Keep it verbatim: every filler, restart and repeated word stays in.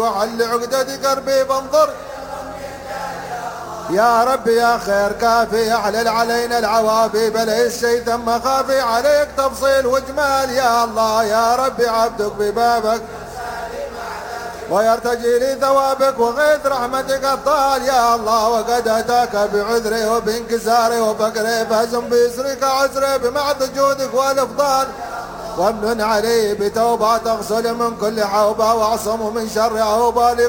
وحل عقدة قلبي بانظر يا رب يا خير كافي احلل علينا العوافي بليس شيء ثم خافي عليك تفصيل وجمال يا الله يا رب عبدك ببابك ويرتجي لي ثوابك وغيث رحمتك الطال يا الله وقد اتاك بعذري وبانكساري وفقري فازم بيسرك عسري بمعد جودك والافضال وامن علي بتوبه تغسل من كل حوبه واعصم من شر عوبه